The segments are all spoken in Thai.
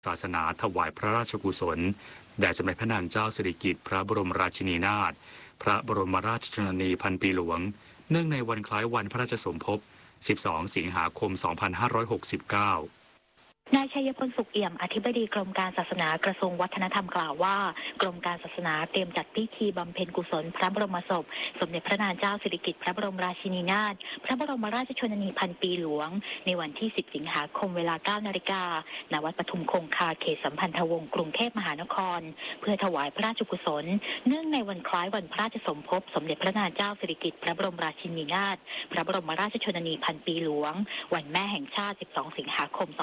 ศาสนาถวายพระราชกุศลแด่สมเด็จพระนางเจ้าสิริกิติ์พระบรมราชินีนาถพระบรมราชชนนีพันปีหลวงเนื่องในวันคล้ายวันพระราชสมภพ 12 สิงหาคม 2569 นายชัยพลสุขเอี่ยมอธิบดีกรมการศาสนากระทรวงวัฒนธรรมกล่าวว่ากรมการศาสนาเตรียมจัดพิธีบำเพ็ญกุศลพระบรมศพสมเด็จพระนางเจ้าสิริกิติ์พระบรมราชินีนาถพระบรมราชชนนีพันปีหลวงในวันที่ 10 สิงหาคมเวลา 9 นาฬิกาณ วัดปทุมคงคาเขตสัมพันธวงศ์กรุงเทพมหานครเพื่อถวายพระราชกุศลเนื่องในวันคล้ายวันพระราชสมภพสมเด็จพระนางเจ้าสิริกิติ์พระบรมราชินีนาถพระบรมราชชนนีพันปีหลวงวันแม่แห่งชาติ 12 สิงหาคม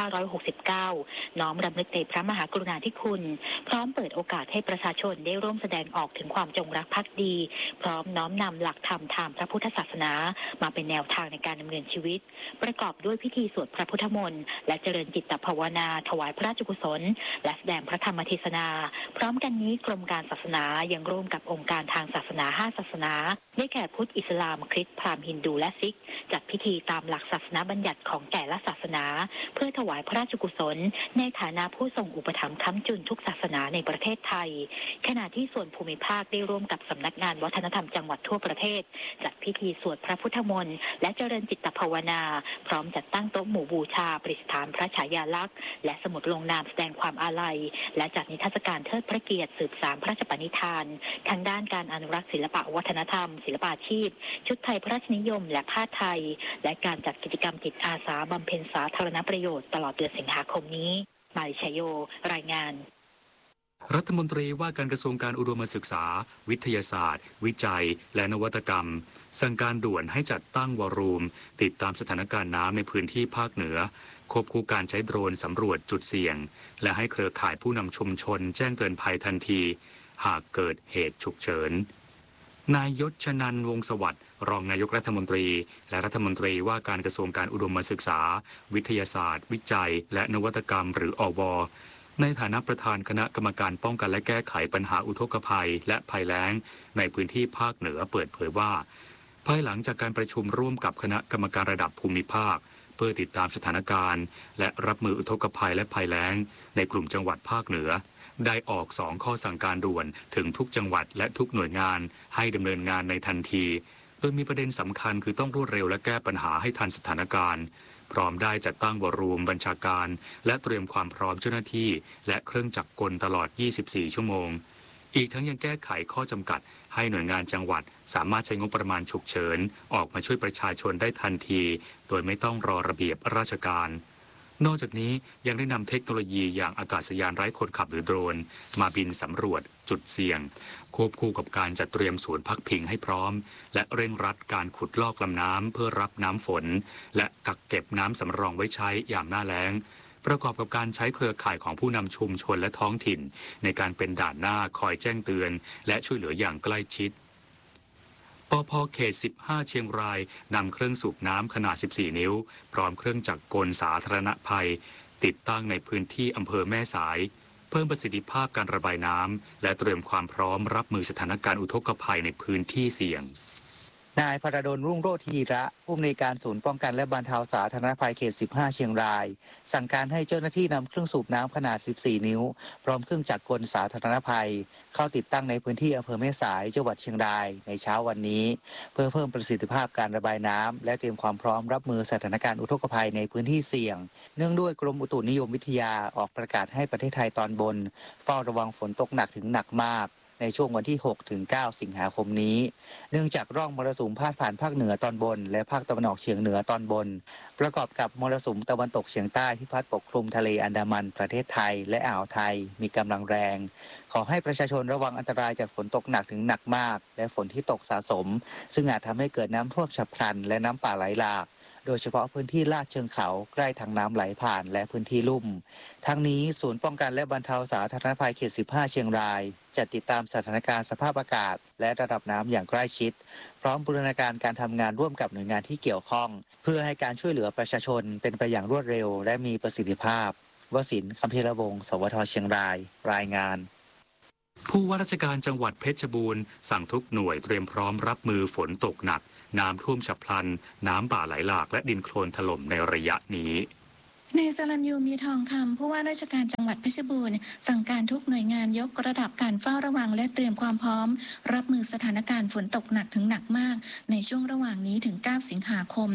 2569น้อมรำลึกในพระมหากรุณาธิคุณพร้อมเปิดโอกาสให้ประชาชนได้ร่วมแสดงออกถึงความจงรักภักดีพร้อมน้อมนำหลักธรรมทางพระพุทธศาสนามาเป็นแนวทางในการดำเนินชีวิตประกอบด้วยพิธีสวดพระพุทธมนต์และเจริญจิตภาวนาถวายพระราชกุศลและแสดงพระธรรมเทศนาพร้อมกันนี้กรมการศาสนายังร่วมกับองค์การทางศาสนา5ศาสนาได้แก่พุทธอิสลามคริสต์พราหมณ์ฮินดูและซิกจัดพิธีตามหลักศาสนาบัญญัติของแต่ละศาสนาเพื่อถวายพระราชกุศลในฐานะผู้ทรงอุปถัมภ์ค้ำจุนทุกศาสนาในประเทศไทยขณะที่ส่วนภูมิภาคได้ร่วมกับสำนักงานวัฒนธรรมจังหวัดทั่วประเทศจัดพิธีสวดพระพุทธมนต์และเจริญจิตภาวนาพร้อมจัดตั้งโต๊ะหมู่บูชาประดิษฐานพระฉายาลักษณ์และสมุดลงนามแสดงความอาลัยและจัดนิทรรศการเทิดพระเกียรติสืบสานพระราชปณิธานทางด้านการอนุรักษ์ศิลปวัฒนธรรมศิลปาชีพชุดไทยพระราชนิยมและผ้าไทยและการจัดกิจกรรมจิตอาสาบำเพ็ญสาธารณประโยชน์ตลอดเดือนสิงหาคมนี้มาริชโยรายงานรัฐมนตรีว่าการกระทรวงการอุดมศึกษาวิทยาศาสตร์วิจัยและนวัตกรรมสั่งการด่วนให้จัดตั้งวอรูมติดตามสถานการณ์น้ำในพื้นที่ภาคเหนือควบคู่การใช้โดรนสำรวจจุดเสี่ยงและให้เครือข่ายผู้นำชุมชนแจ้งเตือนภัยทันทีหากเกิดเหตุฉุกเฉินนายยศชนันท์วงศ์สวัสดิ์รองนายกรัฐมนตรีและรัฐมนตรีว่าการกระทรวงการอุดมศึกษาวิทยาศาสตร์วิจัยและนวัตกรรมหรืออวในฐานะประธานคณะกรรมการป้องกันและแก้ไขปัญหาอุทกภัยและภัยแล้งในพื้นที่ภาคเหนือเปิดเผยว่าภายหลังจากการประชุมร่วมกับคณะกรรมการระดับภูมิภาคเพื่อติดตามสถานการณ์และรับมืออุทกภัยและภัยแล้งในกลุ่มจังหวัดภาคเหนือได้ออก2ข้อสั่งการด่วนถึงทุกจังหวัดและทุกหน่วยงานให้ดำเนินงานในทันทีโดยมีประเด็นสำคัญคือต้องรวดเร็วและแก้ปัญหาให้ทันสถานการณ์พร้อมได้จัดตั้งวอรูมบัญชาการและเตรียมความพร้อมเจ้าหน้าที่และเครื่องจักรกลตลอด 24 ชั่วโมงอีกทั้งยังแก้ไขข้อจำกัดให้หน่วยงานจังหวัดสามารถใช้งบประมาณฉุกเฉินออกมาช่วยประชาชนได้ทันทีโดยไม่ต้องรอระเบียบราชการนอกจากนี้ยังได้นำเทคโนโลยีอย่างอากาศยานไร้คนขับหรือโดรนมาบินสำรวจจุดเสี่ยงควบคู่กับการจัดเตรียมศูนย์พักพิงให้พร้อมและเร่งรัดการขุดลอกลำน้ำเพื่อรับน้ำฝนและกักเก็บน้ำสำรองไว้ใช้ยามหน้าแล้งประกอบกับการใช้เครือข่ายของผู้นำชุมชนและท้องถิ่นในการเป็นด่านหน้าคอยแจ้งเตือนและช่วยเหลืออย่างใกล้ชิดปภ.เขต 15 เชียงรายนำเครื่องสูบน้ำขนาด 14 นิ้วพร้อมเครื่องจักรกลสาธารณภัยติดตั้งในพื้นที่อำเภอแม่สายเพิ่มประสิทธิภาพการระบายน้ำและเตรียมความพร้อมรับมือสถานการณ์อุทกภัยในพื้นที่เสี่ยงนายพรดลรุ่งโรจน์ธีระผู้อำนวยการศูนย์ป้องกันและบรรเทาสาธารณภัยเขต 15 เชียงรายสั่งการให้เจ้าหน้าที่นำเครื่องสูบน้ำขนาด 14 นิ้วพร้อมเครื่องจักรกลสาธารณภัยเข้าติดตั้งในพื้นที่อำเภอแม่สายจังหวัดเชียงรายในเช้าวันนี้เพื่อเพิ่มประสิทธิภาพการระบายน้ำและเตรียมความพร้อมรับมือสถานการณ์อุทกภัยในพื้นที่เสี่ยงเนื่องด้วยกรมอุตุนิยมวิทยาออกประกาศให้ประเทศไทยตอนบนเฝ้าระวังฝนตกหนักถึงหนักมากในช่วงวันที่ 6 ถึง 9 สิงหาคมนี้เนื่องจากร่องมรสุมพาดผ่านภาคเหนือตอนบนและภาคตะวันออกเฉียงเหนือตอนบนประกอบกับมรสุมตะวันตกเฉียงใต้ที่พัดปกคลุมทะเลอันดามันประเทศไทยและอ่าวไทยมีกำลังแรงขอให้ประชาชนระวังอันตรายจากฝนตกหนักถึงหนักมากและฝนที่ตกสะสมซึ่งอาจทำให้เกิดน้ำท่วมฉับพลันและน้ำป่าไหลหลากโดยเฉพาะพื้นที่ลาดเชิงเขาใกล้ทางน้ำไหลผ่านและพื้นที่ลุ่มทั้งนี้ศูนย์ป้องกันและบรรเทาสาธารณภัยเขต 15 เชียงรายจะติดตามสถานการณ์สภาพอากาศและระดับน้ำอย่างใกล้ชิดพร้อมบูรณาการการทำงานร่วมกับหน่วยงานที่เกี่ยวข้องเพื่อให้การช่วยเหลือประชาชนเป็นไปอย่างรวดเร็วและมีประสิทธิภาพวสินทร์ คัมภีรวงศ์ สวท.เชียงรายรายงานผู้ว่าราชการจังหวัดเพชรบูรณ์สั่งทุกหน่วยเตรียมพร้อมรับมือฝนตกหนักน้ำท่วมฉับพลันน้ำป่าไหลหลากและดินโคลนถล่มในระยะนี้นายสรัญยูมีทองคำผู้ว่าราชการจังหวัดเพชรบูรณ์สั่งการทุกหน่วยงานยกระดับการเฝ้าระวังและเตรียมความพร้อมรับมือสถานการณ์ฝนตกหนักถึงหนักมากในช่วงระหว่างนี้ถึง 9 สิงหาคม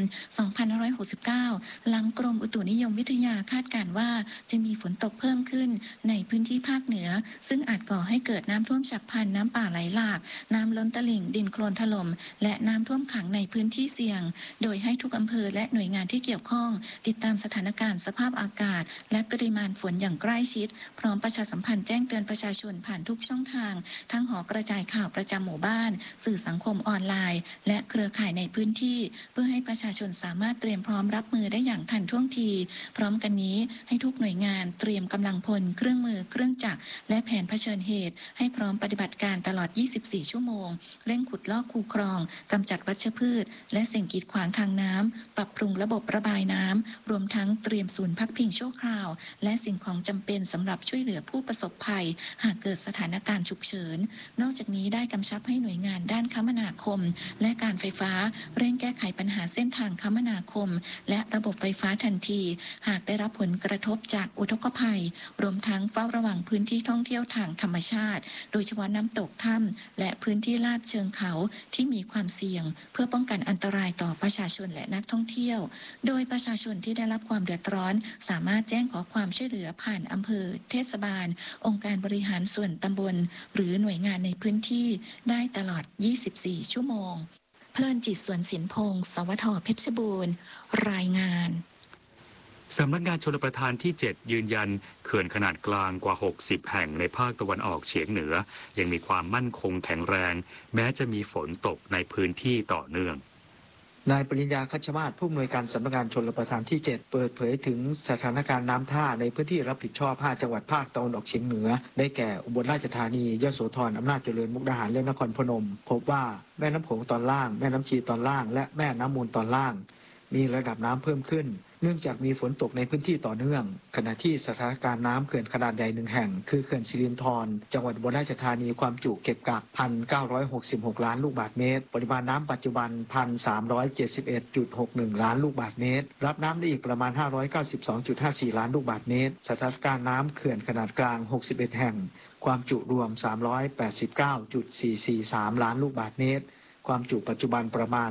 2569 หลังกรมอุตุนิยมวิทยาคาดการณ์ว่าจะมีฝนตกเพิ่มขึ้นในพื้นที่ภาคเหนือซึ่งอาจก่อให้เกิดน้ำท่วมฉับพลันน้ำป่าไหลหลากน้ำล้นตลิ่งดินโคลนถล่มและน้ำท่วมขังในพื้นที่เสี่ยงโดยให้ทุกอำเภอและหน่วยงานที่เกี่ยวข้องติดตามสถานการณ์สภาพอากาศและปริมาณฝนอย่างใกล้ชิดพร้อมประชาสัมพันธ์แจ้งเตือนประชาชนผ่านทุกช่องทางทั้งหอกระจายข่าวประจำหมู่บ้านสื่อสังคมออนไลน์และเครือข่ายในพื้นที่เพื่อให้ประชาชนสามารถเตรียมพร้อมรับมือได้อย่างทันท่วงทีพร้อมกันนี้ให้ทุกหน่วยงานเตรียมกำลังพลเครื่องมือเครื่องจักรและแผนเผชิญเหตุให้พร้อมปฏิบัติการตลอด 24 ชั่วโมงเร่งขุดลอกคูคลองกำจัดวัชพืชและสิ่งกีดขวางทางน้ำปรับปรุงระบบระบายน้ำรวมทั้งเตรียมศูนย์พักพิงชั่วคราวและสิ่งของจำเป็นสำหรับช่วยเหลือผู้ประสบภัยหากเกิดสถานการณ์ฉุกเฉินนอกจากนี้ได้กำชับให้หน่วยงานด้านคมนาคมและการไฟฟ้าเร่งแก้ไขปัญหาเส้นทางคมนาคมและระบบไฟฟ้าทันทีหากได้รับผลกระทบจากอุทกภัยรวมทั้งเฝ้าระวังพื้นที่ท่องเที่ยวทางธรรมชาติโดยเฉพาะน้ำตกถ้ำและพื้นที่ลาดเชิงเขาที่มีความเสี่ยงเพื่อป้องกันอันตรายต่อประชาชนและนักท่องเที่ยวโดยประชาชนที่ได้รับความเดือดร้อนสามารถแจ้งขอความช่วยเหลือผ่านอำเภอเทศบาลองค์การบริหารส่วนตำบลหรือหน่วยงานในพื้นที่ได้ตลอด 24 ชั่วโมงเพลินจิตสวนสินพงศ์สวท.เพชรบูรณ์รายงานสำนักงานชลประทานที่ 7 ยืนยันเขื่อนขนาดกลางกว่า 60 แห่งในภาคตะวันออกเฉียงเหนือยังมีความมั่นคงแข็งแรงแม้จะมีฝนตกในพื้นที่ต่อเนื่องนายปริญญาคัชมาศผู้อำนวยการสำนักงานชลประทานที่ 7 เปิดเผยถึงสถานการณ์น้ำท่าในพื้นที่รับผิดชอบ 5 จังหวัดภาคตะวันออกเฉียงเหนือได้แก่อุบลราชธานียโสธรอำนาจเจริญมุกดาหารและนครพนมพบว่าแม่น้ำโขงตอนล่างแม่น้ำชีตอนล่างและแม่น้ำมูลตอนล่างมีระดับน้ำเพิ่มขึ้นเนื่องจากมีฝนตกในพื้นที่ต่อเนื่องขณะที่สถานการณ์น้ำเขื่อนขนาดใหญ่1แห่งคือเขื่อนสิรินธรจังหวัดอุบลราชธานีความจุเก็บกัก 1,966 ล้านลูกบาศก์เมตรปริมาณน้ำปัจจุบัน 1,371.61 ล้านลูกบาศก์เมตรรับน้ำได้อีกประมาณ 592.54 ล้านลูกบาศก์เมตรสถานการณ์น้ำเขื่อนขนาดกลาง61แห่งความจุรวม 389.443 ล้านลูกบาศก์เมตรความจุปัจจุบันประมาณ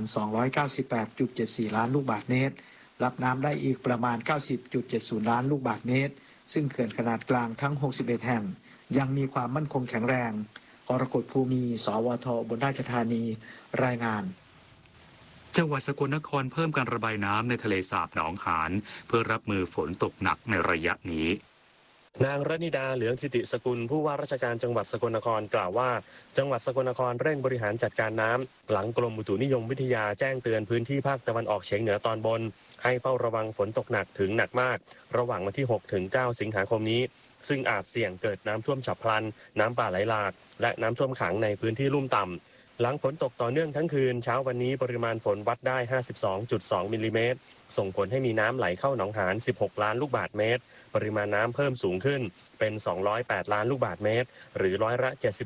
298.74 ล้านลูกบาศก์เมตรรับน้ำได้อีกประมาณ 90.70 ล้านลูกบาศก์เมตรซึ่งเขื่อนขนาดกลางทั้ง 61 แห่งยังมีความมั่นคงแข็งแรงกรกฎภูมิ สวท.อุบลราชธานีรายงานจังหวัดสกลนครเพิ่มการระบายน้ำในทะเลสาบหนองหานเพื่อรับมือฝนตกหนักในระยะนี้นางรณิดาเหลืองธิติสกุลผู้ว่าราชการจังหวัดสกลนครกล่าวว่าจังหวัดสกลนครเร่งบริหารจัดการน้ำหลังกรมอุตุนิยมวิทยาแจ้งเตือนพื้นที่ภาคตะวันออกเฉียงเหนือตอนบนให้เฝ้าระวังฝนตกหนักถึงหนักมากระหว่างวันที่ 6 ถึง 9 สิงหาคมนี้ซึ่งอาจเสี่ยงเกิดน้ำท่วมฉับพลันน้ำป่าไหลหลากและน้ำท่วมขังในพื้นที่ลุ่มต่ำหลังฝนตกต่อเนื่องทั้งคืนเช้าวันนี้ปริมาณฝนวัดได้ 52.2 มิลลิเมตรส่งผลให้มีน้ำไหลเข้าหนองหาน 16 ล้านลูกบาศก์เมตรปริมาณน้ำเพิ่มสูงขึ้นเป็น 208 ล้านลูกบาศก์เมตรหรือร้อยละ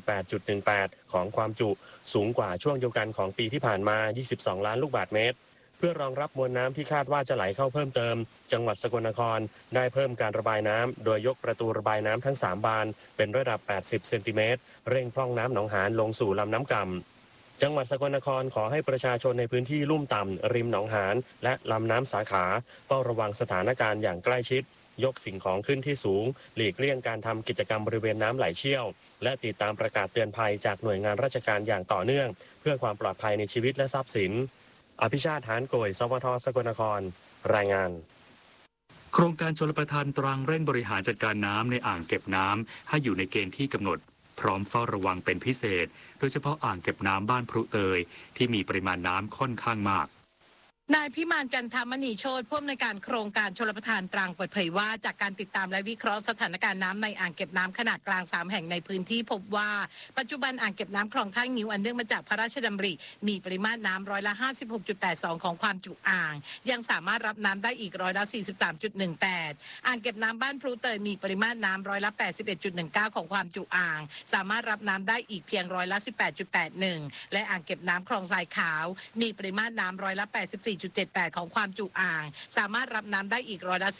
78.18 ของความจุสูงกว่าช่วงเดียวกันของปีที่ผ่านมา 22 ล้านลูกบาศก์เมตรเพื่อรองรับมวลน้ำที่คาดว่าจะไหลเข้าเพิ่มเติมจังหวัดสกลนครได้เพิ่มการระบายน้ำโดยยกประตูระบายน้ำทั้ง3บานเป็นระดับ 80 เซนติเมตรเร่งพร่องน้ำหนองหานลงสู่ลำน้ำก่ำจังหวัดสกลนครขอให้ประชาชนในพื้นที่ลุ่มต่ำริมหนองหานและลำน้ำสาขาเฝ้าระวังสถานการณ์อย่างใกล้ชิดยกสิ่งของขึ้นที่สูงหลีกเลี่ยงการทำกิจกรรมบริเวณน้ำไหลเชี่ยวและติดตามประกาศเตือนภัยจากหน่วยงานราชการอย่างต่อเนื่องเพื่อความปลอดภัยในชีวิตและทรัพย์สินอภิชาติ หานโกย สวท.สกลนครรายงานโครงการชลประทานตรังเร่งบริหารจัดการน้ำในอ่างเก็บน้ำให้อยู่ในเกณฑ์ที่กำหนดพร้อมเฝ้าระวังเป็นพิเศษโดยเฉพาะอ่างเก็บน้ำบ้านพรุเตยที่มีปริมาณน้ำค่อนข้างมากนายพิมานจันทมณีโชติผู้อำนวยการโครงการชลประทานตรังเปิดเผยว่าจากการติดตามและวิเคราะห์สถานการณ์น้ำในอ่างเก็บน้ำขนาดกลาง3แห่งในพื้นที่พบว่าปัจจุบันอ่างเก็บน้ำคลองท่างิ้วอันเนื่องมาจากพระราชดำริมีปริมาณน้ำร้อยละ 56.82 ของความจุอ่างยังสามารถรับน้ำได้อีกร้อยละ 43.18 อ่างเก็บน้ำบ้านพลูเตยมีปริมาณน้ำร้อยละ 81.19 ของความจุอ่างสามารถรับน้ำได้อีกเพียงร้อยละ 18.81 และอ่างเก็บน้ำคลองทรายขาวมีปริมาณน้ำร้อยละ 84 4.78 ของความจุอ่างสามารถรับน้ำได้อีกร้อยละ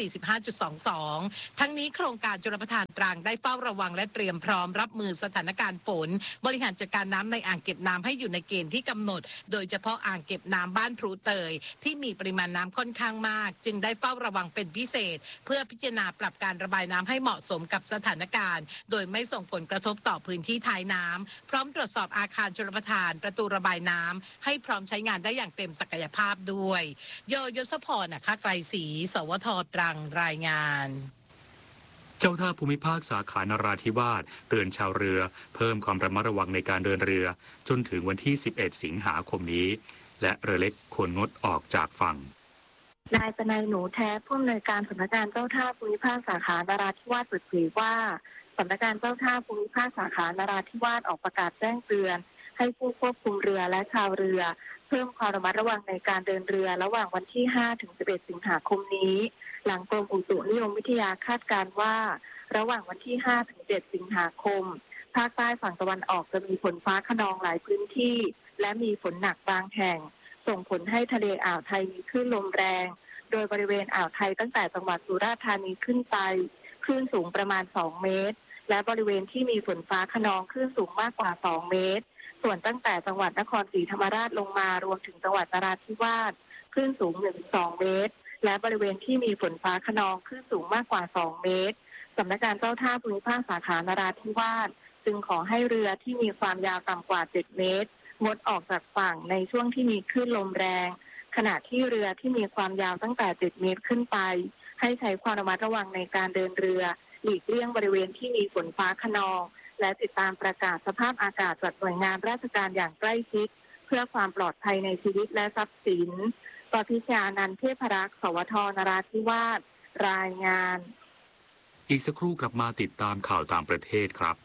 45.22 ทั้งนี้โครงการชลประทานตรังได้เฝ้าระวังและเตรียมพร้อมรับมือสถานการณ์ฝนบริหารจัดการน้ำในอ่างเก็บน้ำให้อยู่ในเกณฑ์ที่กำหนดโดยเฉพาะอ่างเก็บน้ำบ้านพลูเตยที่มีปริมาณน้ำค่อนข้างมากจึงได้เฝ้าระวังเป็นพิเศษเพื่อพิจารณาปรับการระบายน้ำให้เหมาะสมกับสถานการณ์โดยไม่ส่งผลกระทบต่อพื้นที่ท้ายน้ำพร้อมตรวจสอบอาคารชลประทานประตูระบายน้ำให้พร้อมใช้งานได้อย่างเต็มศักยภาพด้วยยศพรนะคะไกรศรีสวทตรังรายงานเจ้าท่าภูมิภาคสาขานราธิวาสเตือนชาวเรือเพิ่มความระมัดระวังในการเดินเรือจนถึงวันที่ 11 สิงหาคมนี้และเรือเล็กควรงดออกจากฝั่งนายปนัยหนูแท้ผู้อำนวยการสำนักงานเจ้าท่าภูมิภาคสาขานราธิวาสเปิดเผยว่าสำนักงานเจ้าท่าภูมิภาคสาขานราธิวาสออกประกาศแจ้งเตือนให้ผู้ควบคุมเรือและชาวเรือเพิ่มความระมัดระวังในการเดินเรือระหว่างวันที่ 5 ถึง 11 สิงหาคมนี้หลังกรมอุตุนิยมวิทยาคาดการณ์ว่าระหว่างวันที่ 5 ถึง 7 สิงหาคมภาคใต้ฝั่งตะวันออกจะมีฝนฟ้าคะนองหลายพื้นที่และมีฝนหนักบางแห่งส่งผลให้ทะเลอ่าวไทยมีคลื่นลมแรงโดยบริเวณอ่าวไทยตั้งแต่จังหวัดสุราษฎร์ธานีขึ้นไปคลื่นสูงประมาณ 2 เมตรและบริเวณที่มีฝนฟ้าคะนองคลื่นสูงมากกว่า 2 เมตรส่วนตั้งแต่จังหวัดนครศรีธรรมราชลงมารวมถึงจังหวัดนราธิวาสคลื่นสูง 1-2 เมตรและบริเวณที่มีฝนฟ้าคะนองคลื่นสูงมากกว่า 2 เมตรสำนักงานเจ้าท่าภูมิภาคสาขานราธิวาสจึงขอให้เรือที่มีความยาวต่ำกว่า 7 เมตรงดออกจากฝั่งในช่วงที่มีคลื่นลมแรงขณะที่เรือที่มีความยาวตั้งแต่ 7 เมตรขึ้นไปให้ใช้ความระมัดระวังในการเดินเรือหลีกเลี่ยงบริเวณที่มีฝนฟ้าคะนองและติดตามประกาศสภาพอากาศจากหน่วยงานราชการอย่างใกล้ชิดเพื่อความปลอดภัยในชีวิตและทรัพย์สินปพิชานันท์เทพรักษ์สวทนราธิวาสรายงานอีกสักครู่กลับมาติดตามข่าวต่างประเทศครับ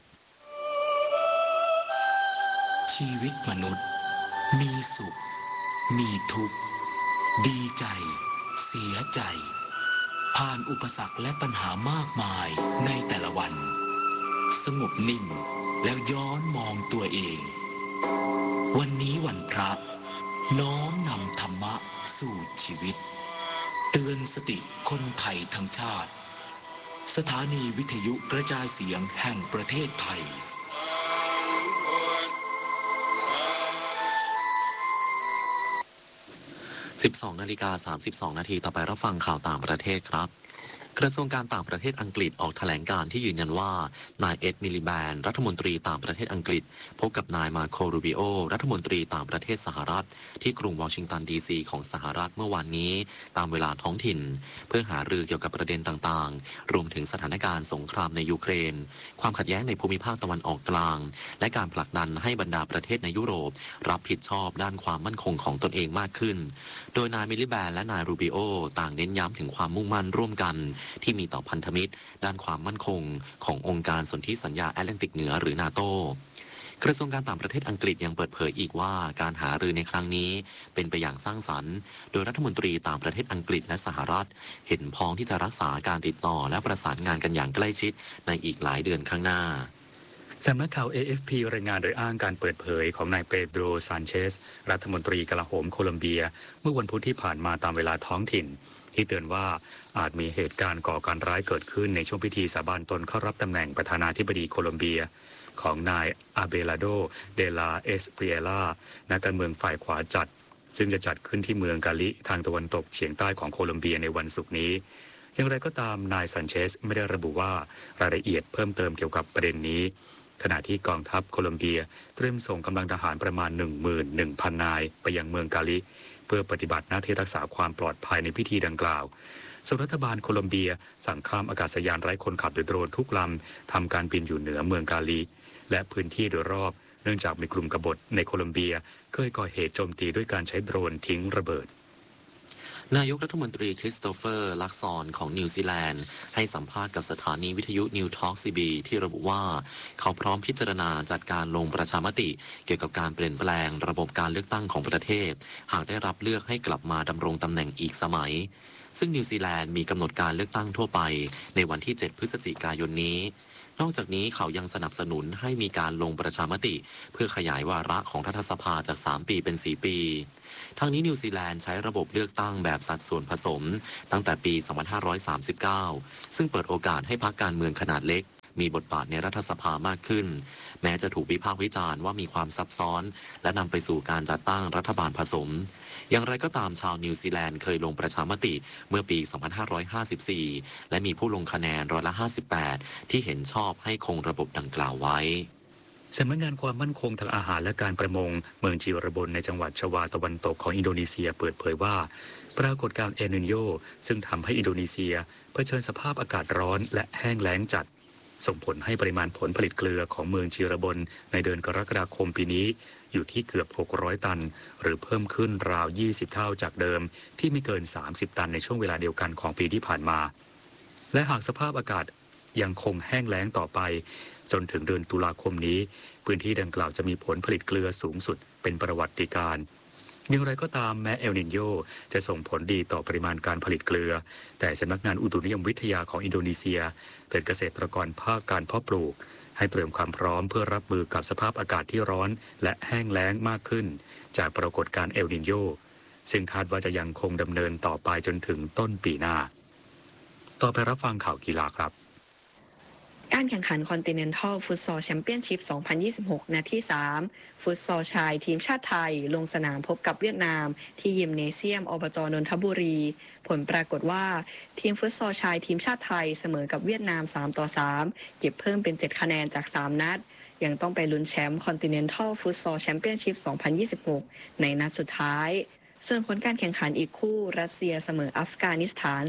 ชีวิตมนุษย์มีสุขมีทุกข์ดีใจเสียใจผ่านอุปสรรคและปัญหามากมายในแต่ละวันสงบนิ่งแล้วย้อนมองตัวเองวันนี้วันพระน้อมนำธรรมะสู่ชีวิตเตือนสติคนไทยทั้งชาติสถานีวิทยุกระจายเสียงแห่งประเทศไทย 12:32 นาทีต่อไปรับฟังข่าวต่างประเทศครับกระทรวงการต่างประเทศอังกฤษออกแถลงการที่ยืนยันว่านายเอ็ดมิลิแบนรัฐมนตรีต่างประเทศอังกฤษพบกับนายมาโครูบิโอรัฐมนตรีต่างประเทศสหรัฐที่กรุงวอชิงตันดีซีของสหรัฐเมื่อวานนี้ตามเวลาท้องถิ่นเพื่อหารือเกี่ยวกับประเด็นต่างๆรวมถึงสถานการณ์สงครามในยูเครนความขัดแย้งในภูมิภาคตะวันออกกลางและการผลักดันให้บรรดาประเทศในยุโรปรับผิดชอบด้านความมั่นคงของตนเองมากขึ้นโดยนายมิลิแบนและนายรูบิโอต่างเน้นย้ำถึงความมุ่งมั่นร่วมกันที่มีต่อพันธมิตรด้านความมั่นคงขององค์การสนธิสัญญาแอตแลนติกเหนือหรือนาโตกระทรวงการต่างประเทศอังกฤษยังเปิดเผยอีกว่าการหารือในครั้งนี้เป็นไปอย่างสร้างสรรค์โดยรัฐมนตรีต่างประเทศอังกฤษและสหรัฐเห็นพ้องที่จะรักษาการติดต่อและประสานงานกันอย่างใกล้ชิดในอีกหลายเดือนข้างหน้าสำนักข่าว AFP รายงานโดยอ้างการเปิดเผยของนายเปโดรซานเชสรัฐมนตรีกลาโหมโคลอมเบียเมื่อวันพุธที่ผ่านมาตามเวลาท้องถิ่นที่เตือนว่าอาจมีเหตุการณ์ก่อการร้ายเกิดขึ้นในช่วงพิธีสาบานตนเข้ารับตำแหน่งประธานาธิบดีโคลอมเบียของนายอาเบลาโดเดลาเอสเปรียล่านักการเมืองฝ่ายขวาจัดซึ่งจะจัดขึ้นที่เมืองกาลิทางตะวันตกเฉียงใต้ของโคลอมเบียในวันศุกร์นี้อย่างไรก็ตามนายซานเชสไม่ได้ระบุว่ารายละเอียดเพิ่มเติมเกี่ยวกับประเด็นนี้ขณะที่กองทัพโคลอมเบียเตรียมส่งกำลังทหารประมาณ 11,000 นายไปยังเมืองกาลิเพื่อปฏิบัติหน้าที่รักษาความปลอดภัยในพิธีดังกล่าวส่วนรัฐบาลโคลอมเบียสั่งข้ามอากาศยานไร้คนขับหรือโดรนทุกลำทำการบินอยู่เหนือเมืองกาลิและพื้นที่โดยรอบเนื่องจากมีกลุ่มกบฏในโคลอมเบียเคยก่อเหตุโจมตีด้วยการใช้โดรนทิ้งระเบิดนายกรัฐมนตรีคริสโตเฟอร์ลักซอนของนิวซีแลนด์ให้สัมภาษณ์กับสถานีวิทยุนิวทอล์กซีบีที่ระบุว่าเขาพร้อมพิจารณาจัดการลงประชามติเกี่ยวกับการเปลี่ยนแปลงระบบการเลือกตั้งของประเทศหากได้รับเลือกให้กลับมาดำรงตำแหน่งอีกสมัยซึ่งนิวซีแลนด์มีกำหนดการเลือกตั้งทั่วไปในวันที่ 7 พฤศจิกายนนี้นอกจากนี้เขายังสนับสนุนให้มีการลงประชามติเพื่อขยายวาระของรัฐสภาจาก 3 ปีเป็น 4 ปีทางนี้นิวซีแลนด์ใช้ระบบเลือกตั้งแบบสัดส่วนผสมตั้งแต่ปี 2539 ซึ่งเปิดโอกาสให้พรรคการเมืองขนาดเล็กมีบทบาทในรัฐสภามากขึ้นแม้จะถูกวิพากษ์วิจารณ์ว่ามีความซับซ้อนและนำไปสู่การจัดตั้งรัฐบาลผสมอย่างไรก็ตามชาวนิวซีแลนด์เคยลงประชามติเมื่อปี 2554 และมีผู้ลงคะแนน58%ที่เห็นชอบให้คงระบบดังกล่าวไว้สำนักงานความมั่นคงทางอาหารและการประมงเมืองจิระบนในจังหวัดชวาตะวันตกของอินโดนีเซียเปิดเผยว่าปรากฏการณ์เอลนิโญซึ่งทำให้อินโดนีเซียเผชิญสภาพอากาศร้อนและแห้งแล้งจัดส่งผลให้ปริมาณผลผลิตเกลือของเมืองจิระบนในเดือนกรกฎาคมปีนี้อยู่ที่เกือบ600ตันหรือเพิ่มขึ้นราว20เท่าจากเดิมที่ไม่เกิน30ตันในช่วงเวลาเดียวกันของปีที่ผ่านมาและหากสภาพอากาศยังคงแห้งแล้งต่อไปจนถึงเดือนตุลาคมนี้พื้นที่ดังกล่าวจะมีผลผลิตเกลือสูงสุดเป็นประวัติการณ์อย่างไรก็ตามแม้เอลนิโญจะส่งผลดีต่อปริมาณการผลิตเกลือแต่สำนักงานอุตุนิยมวิทยาของอินโดนีเซียเตือนเกษตรกรภาคการเพาะปลูกให้เตรียมความพร้อมเพื่อรับมือกับสภาพอากาศที่ร้อนและแห้งแล้งมากขึ้นจากปรากฏการณ์เอลนิโญซึ่งคาดว่าจะยังคงดำเนินต่อไปจนถึงต้นปีหน้าต่อไปรับฟังข่าวกีฬาครับการแข่งขัน Continental Futsal Championship 2026 นัดที่ 3 ฟุตซอลชายทีมชาติไทยลงสนามพบกับเวียดนามที่ยิมเนเซียมอบจ.นนทบุรีผลปรากฏว่าทีมฟุตซอลชายทีมชาติไทยเสมอกับเวียดนาม 3-3 เก็บเพิ่มเป็น 7 คะแนนจาก 3 นัดยังต้องไปลุ้นแชมป์ Continental Futsal Championship 2026 ในนัดสุดท้ายส่วนผลการแข่งขันอีกคู่รัสเซียเสมออัฟกานิสถาน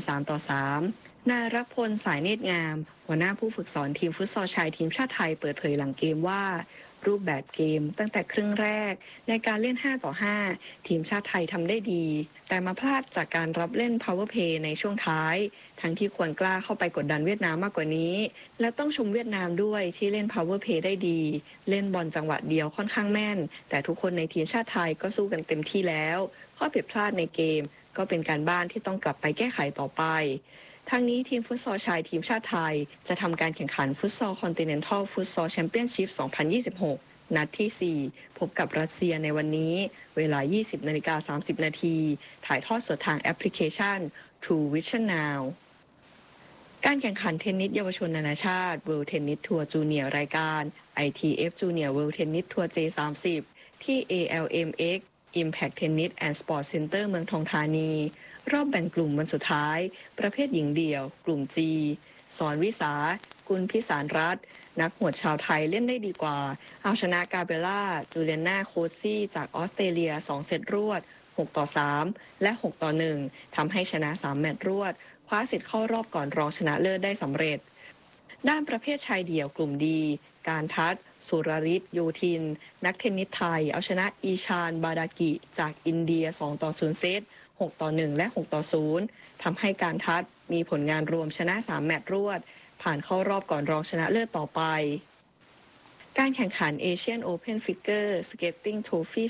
3-3 นายรักพลสายเนตรงามหัวหน้าผู้ฝึกสอนทีมฟุตซอลชายทีมชาติไทยเปิดเผยหลังเกมว่ารูปแบบเกมตั้งแต่ครึ่งแรกในการเล่น 5-5 ทีมชาติไทยทำได้ดีแต่มาพลาดจากการรับเล่น power play ในช่วงท้ายทั้งที่ควรกล้าเข้าไปกดดันเวียดนามมากกว่านี้และต้องชมเวียดนามด้วยที่เล่น power play ได้ดีเล่นบอลจังหวะเดียวค่อนข้างแม่นแต่ทุกคนในทีมชาติไทยก็สู้กันเต็มที่แล้วข้อผิดพลาดในเกมก็เป็นการบ้านที่ต้องกลับไปแก้ไขต่อไปทางนี้ทีมฟุตซอลชายทีมชาติไทยจะทำการแข่งขันฟุตซอลคอนติเนนทัลฟุตซอลแชมเปี้ยนชิพ 2026 นัดที่ 4 พบกับรัสเซียในวันนี้เวลา 20:30 นาทีถ่ายทอดสดทางแอปพลิเคชัน True Vision Now การแข่งขันเทนนิสเยาวชนนานาชาติ World Tennis Tour Junior รายการ ITF Junior World Tennis Tour J30 ที่ ALMX Impact Tennis and Sport Center เมืองทองธานีรอบแบ่งกลุ่มวันสุดท้ายประเภทหญิงเดี่ยวกลุ่ม G สอนวิสากุลพิสารรัตน์นักหวดชาวไทยเล่นได้ดีกว่าเอาชนะกาเบล่าจูเลียนาโคซี่จากออสเตรเลีย2เซตรวด6-3 และ 6-1 ทำให้ชนะ3แมตช์รวดคว้าสิทธิ์เข้ารอบก่อนรองชนะเลิศได้สำเร็จด้านประเภทชายเดี่ยวกลุ่มดีการทัศน์สุรฤทธิ์โยธินนักเทนนิสไทยเอาชนะอีชานบาดากิจากอินเดีย2-0 เซต6-1 และ 6-0 ทำให้การทัศน์มีผลงานรวมชนะ3แมตช์รวดผ่านเข้ารอบก่อนรองชนะเลิศต่อไปการแข่งขัน Asian Open Figure Skating Trophy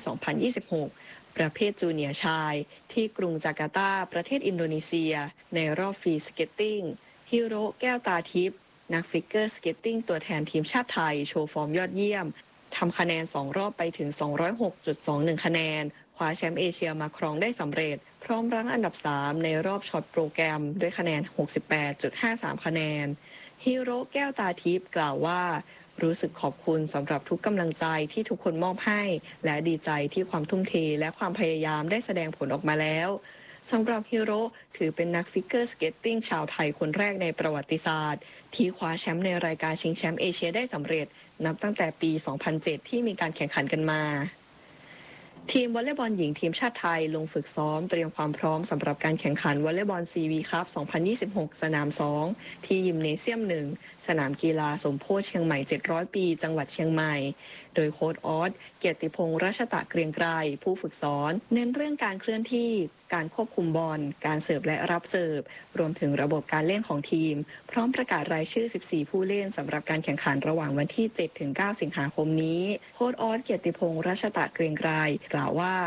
2026 ประเภทจูเนียร์ชายที่กรุงจาการ์ตาประเทศอินโดนีเซียในรอบฟรีสเก็ตติ้งฮิโร่แก้วตาทิพย์นักฟิกเกอร์สเก็ตติ้งตัวแทนทีมชาติไทยโชว์ฟอร์มยอดเยี่ยมทำคะแนน2รอบไปถึง 206.21 คะแนนคว้าแชมป์เอเชียมาครองได้สำเร็จพร้อมรั้งอันดับ 3 ในรอบช็อตโปรแกรมด้วยคะแนน 68.53 คะแนนฮีโร่แก้วตาทิพย์กล่าวว่ารู้สึกขอบคุณสำหรับทุกกำลังใจที่ทุกคนมอบให้และดีใจที่ความทุ่มเทและความพยายามได้แสดงผลออกมาแล้วสำหรับฮีโร่ถือเป็นนักฟิกเกอร์สเก็ตติ้งชาวไทยคนแรกในประวัติศาสตร์ที่คว้าแชมป์ในรายการชิงแชมป์เอเชียได้สำเร็จนับตั้งแต่ปี 2007 ที่มีการแข่งขันกันมาทีมวอลเลย์บอลหญิงทีมชาติไทยลงฝึกซ้อมเตรียมความพร้อมสำหรับการแข่งขันวอลเลย์บอลซีวีคัพ 2026 สนาม 2 ที่ยิมเนเซียม 1 สนามกีฬาสมโพธิเชียงใหม่ 700 ปี จังหวัดเชียงใหม่โดยโค้ชออสเกียรติพงษ์รัชตะเกรียงไกรผู้ฝึกสอนเน้นเรื่องการเคลื่อนที่การควบคุมบอลการเสิร์ฟและรับเสิร์ฟรวมถึงระบบการเล่นของทีมพร้อมประกาศรายชื่อ 14 ผู้เล่นสำหรับการแข่งขันระหว่างวันที่ 7-9 สิงหาคมนี้โค้ชออสเกียรติพงษ์รัชตะเกรียงไกรกล่าวว่า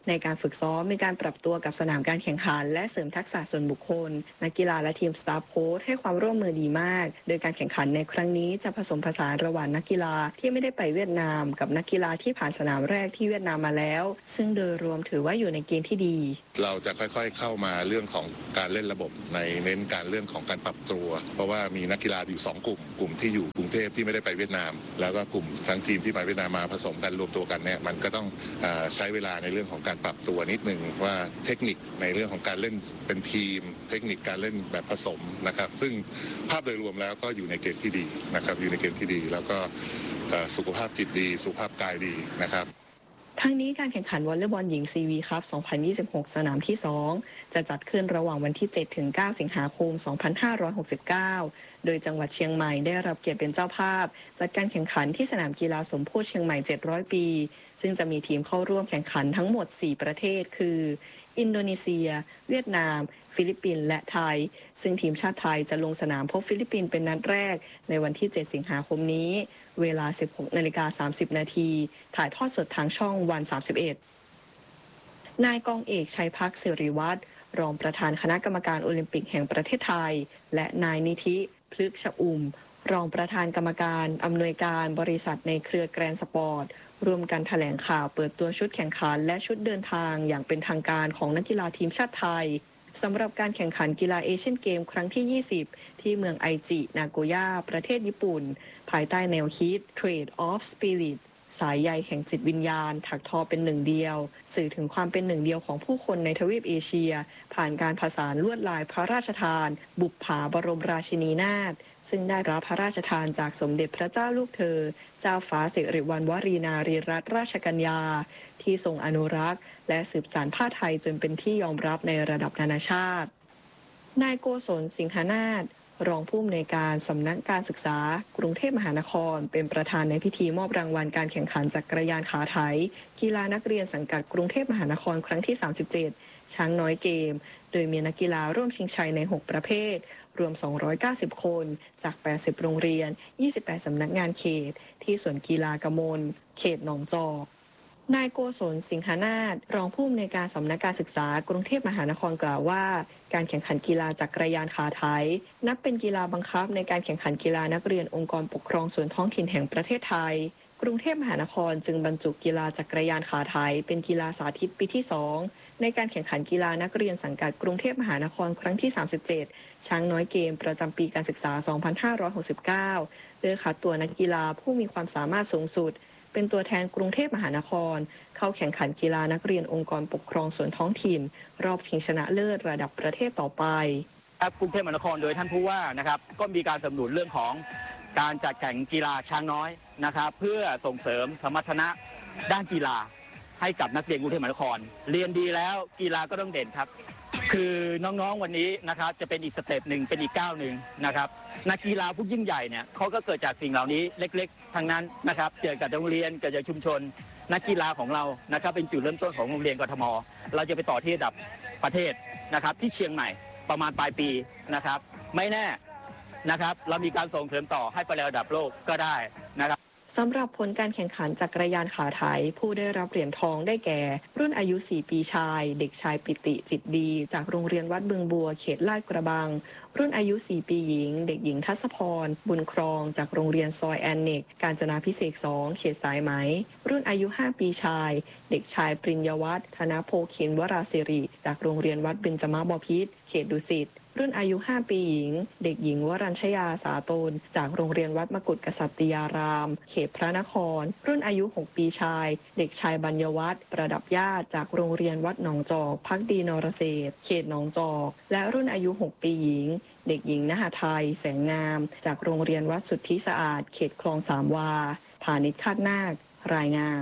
ในการฝึกซ้อมมีการปรับตัวกับสนามการแข่งขันและเสริมทักษะส่วนบุคคลนักกีฬาและทีมสตาฟโค้ชให้ความร่วมมือดีมากโดยการแข่งขันในครั้งนี้จะผสมผสานระหว่างนักกีฬาที่ไม่ได้ไปเวียดนามกับนักกีฬาที่ผ่านสนามแรกที่เวียดนามมาแล้วซึ่งโดยรวมถือว่าอยู่ในเกณฑ์ที่ดีเราจะค่อยๆเข้ามาเรื่องของการเล่นระบบในเน้นการเรื่องของการปรับตัวเพราะว่ามีนักกีฬาอยู่2กลุ่มที่อยู่กรุงเทพที่ไม่ได้ไปเวียดนามแล้วก็กลุ่มทั้งทีมที่มาเวียดนามมาผสมกันรวมตัวกันเนี่ยมันก็ต้องใช้เวลาในเรื่องของการปรับตัวนิดนึงว่าเทคนิคในเรื่องของการเล่นเป็นทีมเทคนิคการเล่นแบบผสมนะครับซึ่งภาพโดยรวมแล้วก็อยู่ในเกณฑ์ที่ดีนะครับอยู่ในเกณฑ์ที่ดีแล้วก็สุขภาพจิตดีสุขภาพกายดีนะครับทั้งนี้การแข่งขันวอลเลย์บอลหญิงซีวีคัพ 2026 สนามที่ 2 จะจัดขึ้นระหว่างวันที่ 7-9 สิงหาคม 2569 โดยจังหวัดเชียงใหม่ได้รับเกียรติเป็นเจ้าภาพจัดการแข่งขันที่สนามกีฬาสมโพธิเชียงใหม่700 ปีซึ่งจะมีทีมเข้าร่วมแข่งขันทั้งหมด 4 ประเทศคืออินโดนีเซียเวียดนามฟิลิปปินส์และไทยซึ่งทีมชาติไทยจะลงสนามพบฟิลิปปินส์เป็นนัดแรกในวันที่ 7 สิงหาคมนี้เวลา 16:30 น.ถ่ายทอดสดทางช่องวัน 31 นายกองเอกชัยพักศิริวัฒน์รองประธานคณะกรรมการโอลิมปิกแห่งประเทศไทยและนายนิธิพฤกษอุ่มรองประธานกรรมการอำนวยการบริษัทในเครือแกรนด์สปอร์ตร่วมกันแถลงข่าวเปิดตัวชุดแข่งขันและชุดเดินทางอย่างเป็นทางการของนักกีฬาทีมชาติไทยสำหรับการแข่งขันกีฬาเอเชียนเกมครั้งที่ 20 ที่เมืองไอจินาโกย่าประเทศญี่ปุ่นภายใต้แนวคิด Trade of Spirit สายใยแห่งจิตวิญญาณถักทอเป็นหนึ่งเดียวสื่อถึงความเป็นหนึ่งเดียวของผู้คนในทวีปเอเชียผ่านการผสานลวดลายพระราชทานบุปผาบรมราชินีนาถซึ่งได้รับพระราชทานจากสมเด็จพระเจ้าลูกเธอเจ้าฟ้าสิริวัณวรีนารีรัตนราชกัญญาที่ทรงอนุรักษ์และสืบสานผ้าไทยจนเป็นที่ยอมรับในระดับนานาชาตินายโกศลสิงหนาถรองผู้อำนวยการสำนักการศึกษากรุงเทพมหานครเป็นประธานในพิธีมอบรางวัลการแข่งขันจักรยานขาไถกีฬานักเรียนสังกัดกรุงเทพมหานครครั้งที่ 37 ช้างน้อยเกมโดยมีนักกีฬาร่วมชิงชัยใน 6 ประเภทรวม 290 คนจาก 80 โรงเรียน 28 สำนักงานเขตที่สวนกีฬากมลเขตหนองจอกนายโกศลสิงหนาถรองผู้อำนวยการสำนักการศึกษากรุงเทพมหานครกล่าวว่าการแข่งขันกีฬาจักรยานขาไถนับเป็นกีฬาบังคับในการแข่งขันกีฬานักเรียนองค์กรปกครองส่วนท้องถิ่นแห่งประเทศไทยกรุงเทพมหานครจึงบรรจุกีฬาจักรยานขาไถเป็นกีฬาสาธิตปีที่ 2ในการแข่งขันกีฬานักเรียนสังกัดกรุงเทพมหานครครั้งที่ 37 ช้างน้อยเกมประจำปีการศึกษา 2569 เพื่อคัดตัวนักกีฬาผู้มีความสามารถสูงสุดเป็นตัวแทนกรุงเทพมหานครเข้าแข่งขันกีฬานักเรียนองค์กรปกครองส่วนท้องถิ่นรอบชิงชนะเลิศระดับประเทศต่อไปกรุงเทพมหานครโดยท่านผู้ว่านะครับก็มีการสนับสนุนเรื่องของการจัดแข่งกีฬาช้างน้อยนะครับเพื่อส่งเสริมสมรรถนะด้านกีฬาให้กับนักเรียนกรุงเทพมหานครเรียนดีแล้วกีฬาก็ต้องเด่นครับคือน้องๆวันนี้นะครับจะเป็นอีกสเต็ปหนึ่งเป็นอีกก้าวหนึ่งนะครับนักกีฬาผู้ยิ่งใหญ่เนี่ยเขาก็เกิดจากสิ่งเหล่านี้เล็กๆทั้งนั้นนะครับเกิดจากโรงเรียนเกิดจากชุมชนนักกีฬาของเรานะครับเป็นจุดเริ่มต้นของโรงเรียนกทมเราจะไปต่อที่ระดับประเทศนะครับที่เชียงใหม่ประมาณปลายปีนะครับไม่แน่นะครับเรามีการส่งเสริมต่อให้ไประดับโลกก็ได้นะครับสำหรับผลการแข่งขันจักรยานขาไถผู้ได้รับเหรียญทองได้แก่รุ่นอายุ 4 ปีชายเด็กชายปิติจิตดีจากโรงเรียนวัดบึงบัวเขตลาดกระบังรุ่นอายุ 4 ปีหญิงเด็กหญิงทัศพรบุญครองจากโรงเรียนซอยแอนเนกกาญจนาภิเษก2เขตสายไหมรุ่นอายุ 5 ปีชายเด็กชายปริญญวัฒน์ธนโพคินวราศิริจากโรงเรียนวัดเบญจมบพิตรเขตดุสิตรุ่นอายุ 5 ปีหญิงเด็กหญิงวรัญชยาสาโตนจากโรงเรียนวัดมกุฏกษัตริยารามเขตพระนครรุ่นอายุ 6 ปีชายเด็กชายบัญญวัฒน์ประดับญาติจากโรงเรียนวัดหนองจอกภักดีนรเศรษฐ์เขตหนองจอกและรุ่นอายุ 6 ปีหญิงเด็กหญิงนหไทยแสงงามจากโรงเรียนวัดสุทธิสะอาดเขตคลองสามวาพาณิชย์คาดนาครายงาน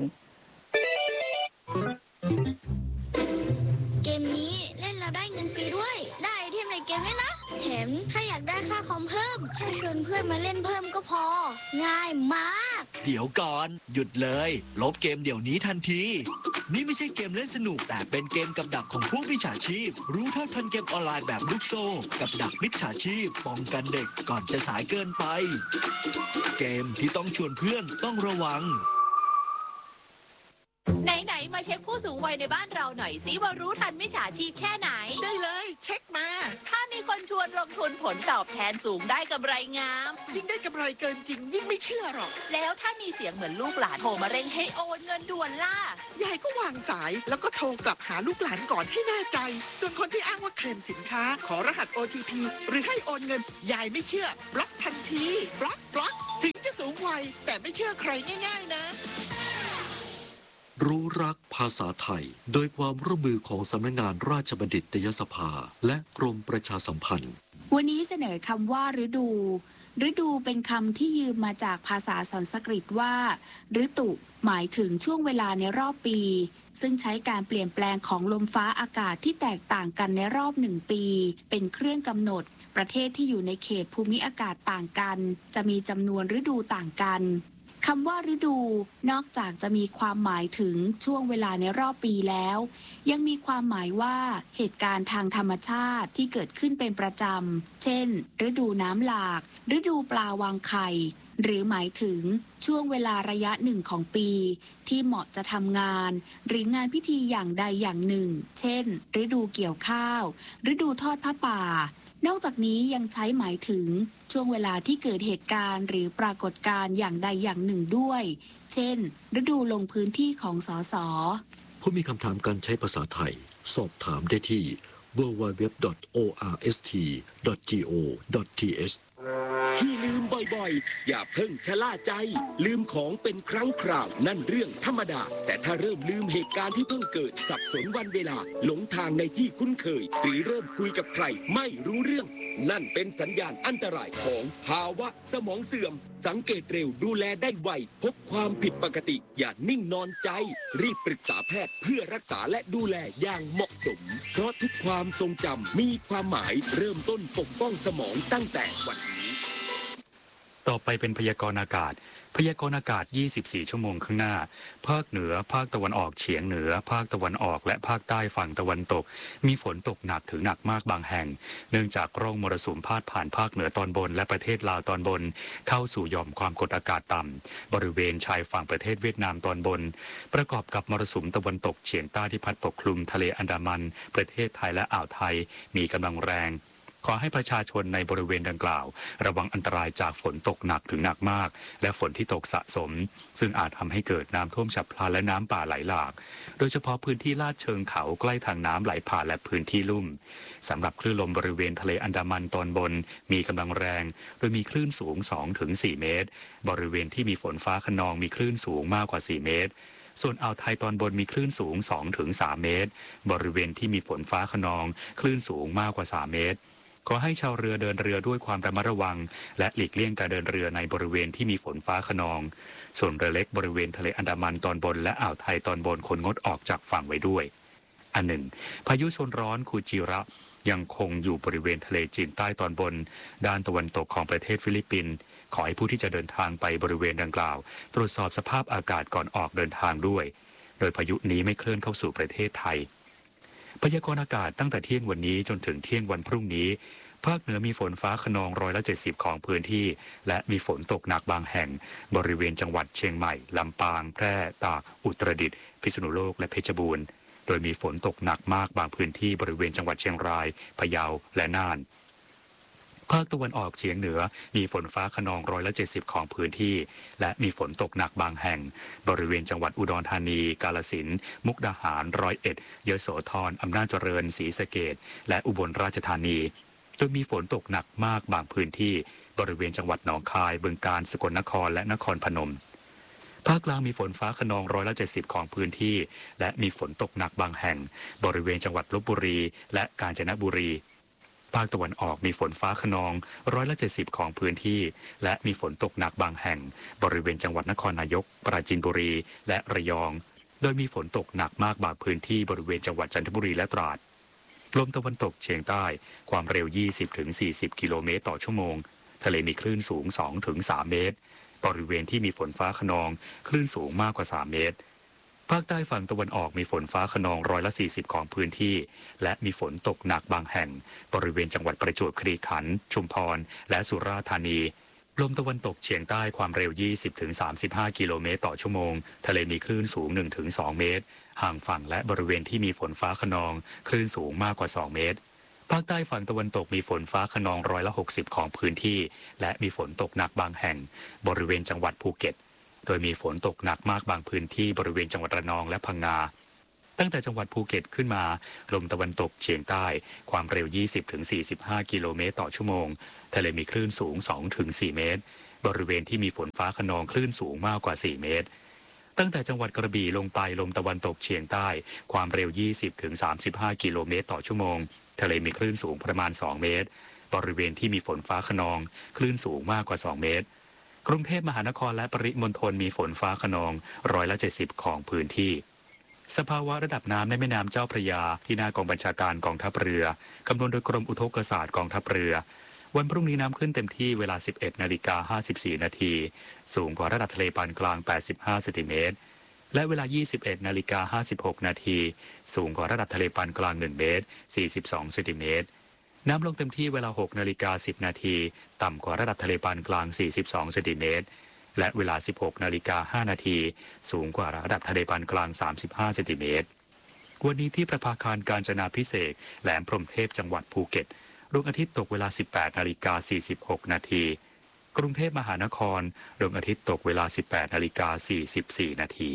เกมนี้เล่นแล้วได้เงินฟรีด้วยได้ไอเทมในเกมด้วยนะแถมถ้าอยากได้ค่าคอมเพิ่มแค่ชวนเพื่อนมาเล่นเพิ่มก็พอง่ายมากเดี๋ยวก่อนหยุดเลยลบเกมเดี๋ยวนี้ทันทีนี่ไม่ใช่เกมเล่นสนุกแต่เป็นเกมกับดักของพวกมิจฉาชีพรู้เท่าทันเกมออนไลน์แบบลูกโซ่กับดักมิจฉาชีพป้องกันเด็กก่อนจะสายเกินไปเกมที่ต้องชวนเพื่อนต้องระวังไหนๆมาเช็คผู้สูงวัยในบ้านเราหน่อยสิว่ารู้ทันมิจฉาชีพแค่ไหนได้เลยเช็คมาถ้ามีคนชวนลงทุนผลตอบแทนสูงได้กำไรงามยิ่งได้กำไรเกินจริงยิ่งไม่เชื่อหรอกแล้วถ้ามีเสียงเหมือนลูกหลานโทรมาเร่งให้โอนเงินด่วนล่ะยายก็วางสายแล้วก็โทรกลับหาลูกหลานก่อนให้แน่ใจส่วนคนที่อ้างว่าเคลมสินค้าขอรหัส OTP หรือให้โอนเงินยายไม่เชื่อบล็อกทันทีบล็อกถึงจะสูงวัยแต่ไม่เชื่อใครง่ายๆนะรู้รักภาษาไทยโดยความร่วมมือของสำนักงานราชบัณฑิตยสภาและกรมประชาสัมพันธ์วันนี้เสนอคำว่าฤดูฤดูเป็นคำที่ยืมมาจากภาษาสันสกฤตว่าฤตุหมายถึงช่วงเวลาในรอบปีซึ่งใช้การเปลี่ยนแปลงของลมฟ้าอากาศที่แตกต่างกันในรอบ1 ปีเป็นเครื่องกำหนดประเทศที่อยู่ในเขตภูมิอากาศต่างกันจะมีจำนวนฤดูต่างกันคำว่าฤดูนอกจากจะมีความหมายถึงช่วงเวลาในรอบปีแล้วยังมีความหมายว่าเหตุการณ์ทางธรรมชาติที่เกิดขึ้นเป็นประจำเช่นฤดูน้ำหลากฤดูปลาวางไข่หรือหมายถึงช่วงเวลาระยะหนึ่งของปีที่เหมาะจะทำงานหรืองานพิธีอย่างใดอย่างหนึ่งเช่นฤดูเกี่ยวข้าวฤดูทอดผ้าป่านอกจากนี้ยังใช้หมายถึงช่วงเวลาที่เกิดเหตุการณ์หรือปรากฏการณ์อย่างใดอย่างหนึ่งด้วยเช่นฤดูลงพื้นที่ของสสผู้มีคำถามการใช้ภาษาไทยสอบถามได้ที่ www.orst.go.th ที่ลืมบ่อยๆอย่าเพิ่งชะล่าใจลืมของเป็นครั้งคราวนั่นเรื่องธรรมดาแต่ถ้าเริ่มลืมเหตุการณ์ที่เพิ่งเกิดสับสนวันเวลาหลงทางในที่คุ้นเคยหรือเริ่มคุยกับใครไม่รู้เรื่องนั่นเป็นสัญญาณอันตรายของภาวะสมองเสื่อมสังเกตเร็วดูแลได้ไวพบความผิดปกติอย่านิ่งนอนใจรีบปรึกษาแพทย์เพื่อรักษาและดูแลอย่างเหมาะสมเพราะทุกความทรงจำมีความหมายเริ่มต้นปกป้องสมองตั้งแต่วันนี้ต่อไปเป็นพยากรณ์อากาศ พยากรณ์อากาศ 24 ชั่วโมงข้างหน้า ภาคเหนือ ภาคตะวันออกเฉียงเหนือ ภาคตะวันออกและภาคใต้ฝั่งตะวันตก มีฝนตกหนักถึงหนักมากบางแห่ง เนื่องจากร่องมรสุมพาดผ่านภาคเหนือตอนบนและประเทศลาวตอนบน เข้าสู่หย่อมความกดอากาศต่ำบริเวณชายฝั่งประเทศเวียดนามตอนบน ประกอบกับมรสุมตะวันตกเฉียงใต้ที่พัดปกคลุมทะเลอันดามัน ประเทศไทยและอ่าวไทย มีกำลังแรงขอให้ประชาชนในบริเวณดังกล่าวระวังอันตรายจากฝนตกหนักถึงหนักมากและฝนที่ตกสะสมซึ่งอาจทำให้เกิดน้ำท่วมฉับพลันและน้ำป่าไหลหลากโดยเฉพาะพื้นที่ลาดเชิงเขาใกล้ทางน้ำไหลผ่านและพื้นที่ลุ่มสำหรับคลื่นลมบริเวณทะเลอันดามันตอนบนมีกำลังแรงโดยมีคลื่นสูง 2-4 เมตรบริเวณที่มีฝนฟ้าคะนองมีคลื่นสูงมากกว่า4 เมตรส่วนอ่าวไทยตอนบนมีคลื่นสูง 2-3 เมตรบริเวณที่มีฝนฟ้าคะนองคลื่นสูงมากกว่า3 เมตรขอให้ชาวเรือเดินเรือด้วยความระมัดระวังและหลีกเลี่ยงการเดินเรือในบริเวณที่มีฝนฟ้าคะนองส่วนเรือเล็กบริเวณทะเลอันดามันตอนบนและอ่าวไทยตอนบนควรงดออกจากฝั่งไว้ด้วยอันหนึ่งพายุโซนร้อนคูจิระยังคงอยู่บริเวณทะเลจีนใต้ตอนบนด้านตะวันตกของประเทศฟิลิปปินส์ขอให้ผู้ที่จะเดินทางไปบริเวณดังกล่าวตรวจสอบสภาพอากาศก่อนออกเดินทางด้วยโดยพายุนี้ไม่เคลื่อนเข้าสู่ประเทศไทยพยากรณ์อากาศตั้งแต่เที่ยงวันนี้จนถึงเที่ยงวันพรุ่งนี้ภาคเหนือมีฝนฟ้าคะนอง170ของพื้นที่และมีฝนตกหนักบางแห่งบริเวณจังหวัดเชียงใหม่ลำปางแพร่ตากอุตรดิตถ์พิษณุโลกและเพชรบูรณ์โดยมีฝนตกหนักมากบางพื้นที่บริเวณจังหวัดเชียงรายพะเยาและน่านภาคตะวันออกเฉียงเหนือมีฝนฟ้าคะนอง170ของพื้นที่และมีฝนตกหนักบางแห่งบริเวณจังหวัดอุดรธานีกาฬสินธุ์มุกดาหาร101ยโสธรอำนาจเจริญศรีสะเกษและอุบลราชธานีโดยมีฝนตกหนักมากบางพื้นที่บริเวณจังหวัดหนองคายบึงกาฬสกลนครและนครพนมภาคกลางมีฝนฟ้าคะนอง170ของพื้นที่และมีฝนตกหนักบางแห่งบริเวณจังหวัดลพบุรีและกาญจนบุรีภาคตะวันออกมีฝนฟ้าคะนอง170ของพื้นที่และมีฝนตกหนักบางแห่งบริเวณจังหวัดนครนายกปราจีนบุรีและระยองโดยมีฝนตกหนักมากบางพื้นที่บริเวณจังหวัดจันทบุรีและตราดลมตะวันตกเฉียงใต้ความเร็ว 20-40 กิโลเมตรต่อชั่วโมงทะเลมีคลื่นสูง 2-3 เมตรบริเวณที่มีฝนฟ้าคะนองคลื่นสูงมากกว่า3 เมตรภาคใต้ฝั่งตะวันออกมีฝนฟ้าคะนอง140ของพื้นที่และมีฝนตกหนักบางแห่งบริเวณจังหวัดประจวบคีรีขันธ์ชุมพรและสุราษฎร์ธานีลมตะวันตกเฉียงใต้ความเร็ว 20-35 กิโลเมตรต่อชั่วโมงทะเลมีคลื่นสูง 1-2 เมตรห่างฝั่งและบริเวณที่มีฝนฟ้าคะนองคลื่นสูงมากกว่า 2 เมตรภาคใต้ฝั่งตะวันตกมีฝนฟ้าคะนอง60%ของพื้นที่และมีฝนตกหนักบางแห่งบริเวณจังหวัดภูเก็ตโดยมีฝนตกหนักมากบางพื้นที่บริเวณจังหวัดระนองและพังงาตั้งแต่จังหวัดภูเก็ตขึ้นมาลมตะวันตกเฉียงใต้ความเร็ว 20-45 กิโลเมตรต่อชั่วโมงทะเลมีคลื่นสูง 2-4 เมตรบริเวณที่มีฝนฟ้าคะนองคลื่นสูงมากกว่า 4 เมตรตั้งแต่จังหวัดกระบี่ลงไปลมตะวันตกเฉียงใต้ความเร็ว 20-35 กิโลเมตรต่อชั่วโมงทะเลมีคลื่นสูงประมาณ 2 เมตรบริเวณที่มีฝนฟ้าคะนองคลื่นสูงมากกว่า 2 เมตรกรุงเทพมหานครและปริมณฑลมีฝนฟ้าคะนอง70%ของพื้นที่สภาวะระดับน้ำในแม่น้ำเจ้าพระยาที่หน้ากองบัญชาการกองทัพเรือคำนวณโดยกรมอุทกศาสตร์กองทัพเรือวันพรุ่งนี้น้ำขึ้นเต็มที่เวลา 11:54 นาทีสูงกว่าระดับทะเลปานกลาง85 เซนติเมตรและเวลา 21:56 นาทีสูงกว่าระดับทะเลปานกลาง1 เมตร 42 เซนติเมตรน้ำลงเต็มที่เวลา 6:10 นาทีต่ำกว่าระดับทะเลปานกลาง42 เซนติเมตรและเวลา 16:05 นาทีสูงกว่าระดับทะเลปานกลาง35 เซนติเมตรวันนี้ที่ประภาคารกาญจนาภิเษกแหลมพรหมเทพจังหวัดภูเก็ตดวงอาทิตย์ตกเวลา 18:46 นาทีกรุงเทพมหานครดวงอาทิตย์ตกเวลา 18:44 นาที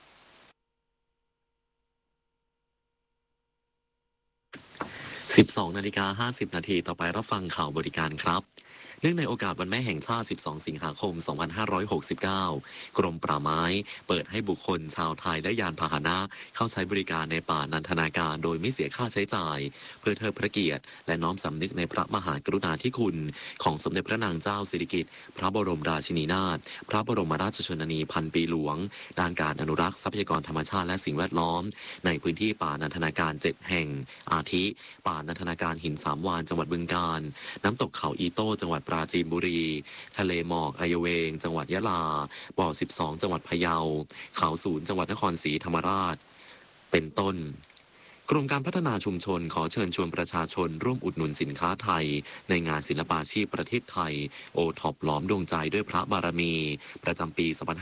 12:50 นาทีต่อไปรับฟังข่าวบริการครับเนื่องในโอกาสวันแม่แห่งชาติ 12 สิงหาคม 2569 กรมป่าไม้เปิดให้บุคคลชาวไทยและยานพาหนะเข้าใช้บริการในป่านันทนาการโดยไม่เสียค่าใช้จ่ายเพื่อเทิดพระเกียรติและน้อมสำนึกในพระมหากรุณาธิคุณของสมเด็จพระนางเจ้าสิริกิติ์พระบรมราชินีนาถพระบรมราชชนนีพันปีหลวงด้านการอนุรักษ์ทรัพยากรธรรมชาติและสิ่งแวดล้อมในพื้นที่ป่านันทนาการ 7 แห่งอาทิป่านันทนาการหินสามวานจังหวัดบึงกาฬน้ำตกเขาอีโต้จังหวัดปราจีนบุรีทะเลหมอกอายเวงจังหวัดยะลาบ่อ12จังหวัดพะเยาเขาศูนย์จังหวัดนครศรีธรรมราชเป็นต้นกรมการพัฒนาชุมชนขอเชิญชวนประชาชนร่วมอุดหนุนสินค้าไทยในงานศิลปาชีพประเทศไทยโอท็อปหลอมดวงใจด้วยพระบารมีประจำปี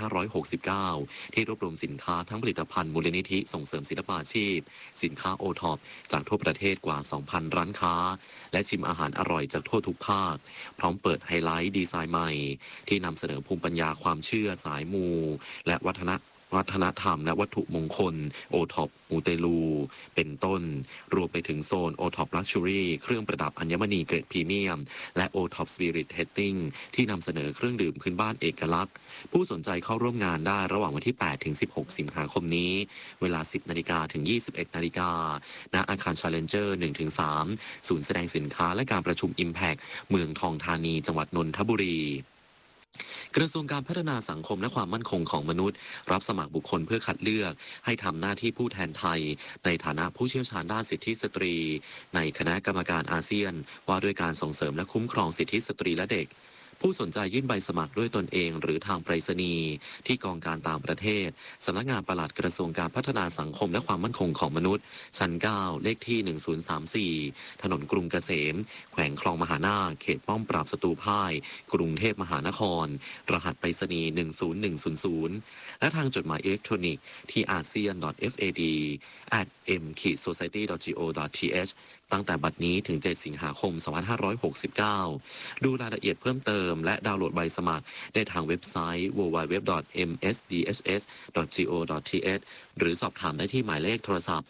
2569 ที่รวบรวมสินค้าทั้งผลิตภัณฑ์มูลนิธิส่งเสริมศิลปาชีพสินค้าโอท็อปจากทั่วประเทศกว่า 2,000 ร้านค้าและชิมอาหารอร่อยจากทั่วทุกภาคพร้อมเปิดไฮไลท์ดีไซน์ใหม่ที่นำเสนอภูมิปัญญาความเชื่อสายมูและวัฒนธรรมและวัตถุมงคลโอท็อปมูเตลูเป็นต้นรวมไปถึงโซนโอท็อปลักชัวรี่เครื่องประดับอัญมณีเกรดพรีเมียมและโอท็อปสปิริตเทสติ้งที่นำเสนอเครื่องดื่มพื้นบ้านเอกลักษณ์ผู้สนใจเข้าร่วมงานได้ระหว่างวันที่ 8 ถึง 16 สิงหาคมนี้เวลา 10 นาฬิกาถึง 21 นาฬิกาณอาคาร Challenger 1-3 ศูนย์แสดงสินค้าและการประชุม Impact เมืองทองธานีจังหวัดนนทบุรีกระทรวงการพัฒนาสังคมและความมั่นคงของมนุษย์รับสมัครบุคคลเพื่อคัดเลือกให้ทำหน้าที่ผู้แทนไทยในฐานะผู้เชี่ยวชาญด้านสิทธิสตรีในคณะกรรมการอาเซียนว่าด้วยการส่งเสริมและคุ้มครองสิทธิสตรีและเด็กผู้สนใจยื่นใบสมัครด้วยตนเองหรือทางไปรษณีย์ที่กองการต่างประเทศสำนักงานปลัดกระทรวงการพัฒนาสังคมและความมั่นคงของมนุษย์ชั้น 9 เลขที่ 1034 ถนนกรุงเกษมแขวงคลองมหานาคเขตป้อมปราบศัตรูพ่ายกรุงเทพมหานครรหัสไปรษณีย์ 10100 และทางจดหมายอิเล็กทรอนิกส์ที่ asean.fad@msociety.go.th ตั้งแต่บัดนี้ถึง 7 สิงหาคม 2569 ดูรายละเอียดเพิ่มเติมและดาวน์โหลดใบสมัครได้ทางเว็บไซต์ www.msdhs.go.th หรือสอบถามได้ที่หมายเลขโทรศัพท์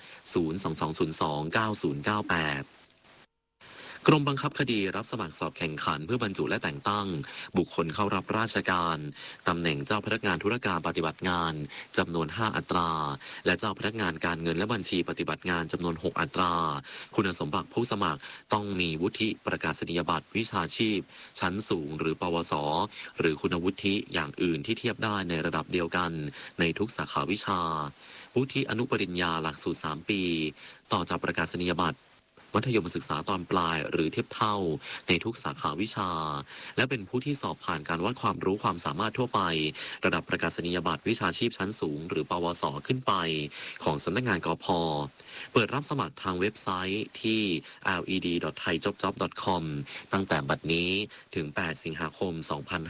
022029098กรมบังคับคดีรับสมัครสอบแข่งขันเพื่อบรรจุและแต่งตั้งบุคคลเข้ารับราชการตำแหน่งเจ้าพนักงานธุรการปฏิบัติงานจำนวน5อัตราและเจ้าพนักงานการเงินและบัญชีปฏิบัติงานจำนวน6อัตราคุณสมบัติผู้สมัครต้องมีวุฒิประกาศนียบัตรวิชาชีพชั้นสูงหรือปวสหรือคุณวุฒิอย่างอื่นที่เทียบได้ในระดับเดียวกันในทุกสาขาวิชาวุฒิอนุปริญญาหลักสูตร3 ปีต่อจากประกาศนียบัตรมัธยมศึกษาตอนปลายหรือเทียบเท่าในทุกสาขาวิชาและเป็นผู้ที่สอบผ่านการวัดความรู้ความสามารถทั่วไประดับประกาศนียบัตรวิชาชีพชั้นสูงหรือปวสขึ้นไปของสำนักงานกพ.เปิดรับสมัครทางเว็บไซต์ที่ led.thaijobjob.com ตั้งแต่บัดนี้ถึง 8 สิงหาคม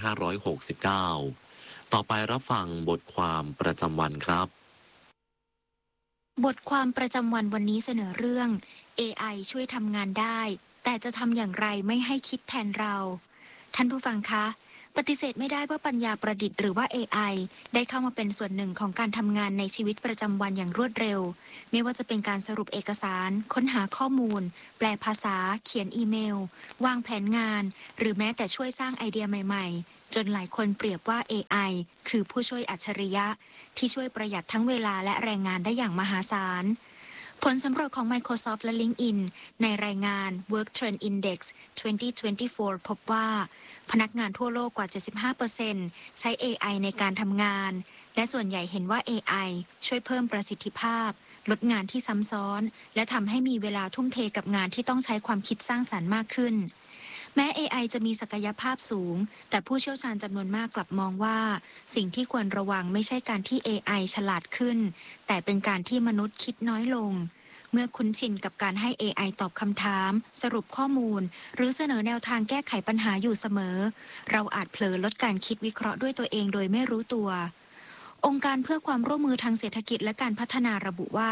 2569 ต่อไปรับฟังบทความประจำวันครับบทความประจำวันวันนี้เสนอเรื่อง AI ช่วยทำงานได้แต่จะทำอย่างไรไม่ให้คิดแทนเราท่านผู้ฟังคะปฏิเสธไม่ได้ว่าปัญญาประดิษฐ์หรือว่า AI ได้เข้ามาเป็นส่วนหนึ่งของการทำงานในชีวิตประจำวันอย่างรวดเร็วไม่ว่าจะเป็นการสรุปเอกสารค้นหาข้อมูลแปลภาษาเขียนอีเมลวางแผนงานหรือแม้แต่ช่วยสร้างไอเดียใหม่ๆจนหลายคนเปรียบว่า AI คือผู้ช่วยอัจฉริยะที่ช่วยประหยัดทั้งเวลาและแรงงานได้อย่างมหาศาลผลสำรวจของ Microsoft และ LinkedIn ในรายงาน Work Trend Index 2024 พบว่าพนักงานทั่วโลกกว่า 75% ใช้ AI ในการทำงานและส่วนใหญ่เห็นว่า AI ช่วยเพิ่มประสิทธิภาพลดงานที่ซ้ำซ้อนและทำให้มีเวลาทุ่มเทกับงานที่ต้องใช้ความคิดสร้างสรรค์มากขึ้นแม้ AI จะมีศักยภาพสูงแต่ผู้เชี่ยวชาญจำนวนมากกลับมองว่าสิ่งที่ควรระวังไม่ใช่การที่ AI ฉลาดขึ้นแต่เป็นการที่มนุษย์คิดน้อยลงเมื่อคุ้นชินกับการให้ AI ตอบคำถามสรุปข้อมูลหรือเสนอแนวทางแก้ไขปัญหาอยู่เสมอเราอาจเผลอลดการคิดวิเคราะห์ด้วยตัวเองโดยไม่รู้ตัวองค์การเพื่อความร่วมมือทางเศรษฐกิจและการพัฒนาระบุว่า